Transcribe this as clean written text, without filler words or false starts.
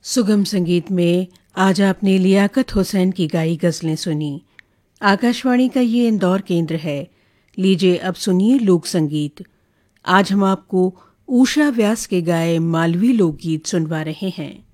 सुगम संगीत में आज आपने लियाकत हुसैन की गाई गज़लें सुनी। आकाशवाणी का ये इंदौर केंद्र है। लीजिए अब सुनिए लोक संगीत। आज हम आपको उषा व्यास के गाए मालवी लोकगीत सुनवा रहे हैं।